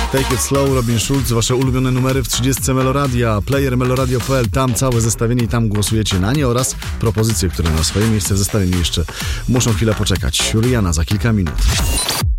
Take It Slow, Robin Schulz, wasze ulubione numery w 30 Meloradia, player meloradio.pl, tam całe zestawienie i tam głosujecie na nie oraz propozycje, które na swoje miejsce w zestawieniu jeszcze muszą chwilę poczekać. Rihanna za kilka minut.